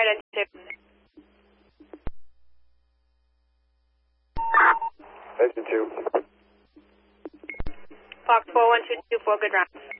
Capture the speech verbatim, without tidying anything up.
identity. Station two. Fox four one two two four, good round.